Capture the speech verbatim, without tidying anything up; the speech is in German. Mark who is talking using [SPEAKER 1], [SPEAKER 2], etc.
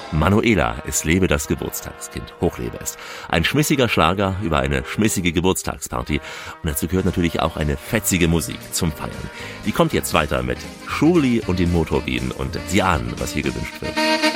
[SPEAKER 1] Manuela, es lebe das Geburtstagskind. Hochlebe es. Ein schmissiger Schlager über eine schmissige Geburtstagsparty. Und dazu gehört natürlich auch eine fetzige Musik zum Feiern. Die kommt jetzt weiter mit Schurli und den Motorbienen und Sie ahnen, was hier gewünscht wird.